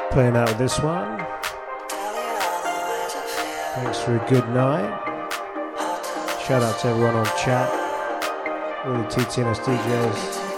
Playing out with this one. Thanks for a good night. Shout out to everyone on chat, all the TTNS DJs.